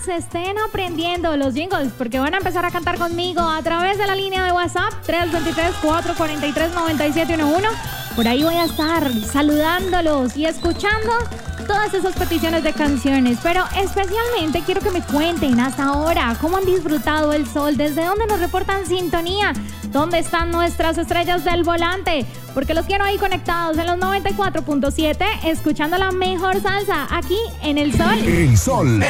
se estén aprendiendo los jingles, porque van a empezar a cantar conmigo a través de la línea de WhatsApp 323-443-9711. Por ahí voy a estar saludándolos y escuchando todas esas peticiones de canciones, pero especialmente quiero que me cuenten hasta ahora cómo han disfrutado el sol, desde dónde nos reportan sintonía, dónde están nuestras estrellas del volante, porque los quiero ahí conectados en los 94.7, escuchando la mejor salsa aquí en El Sol. El Sol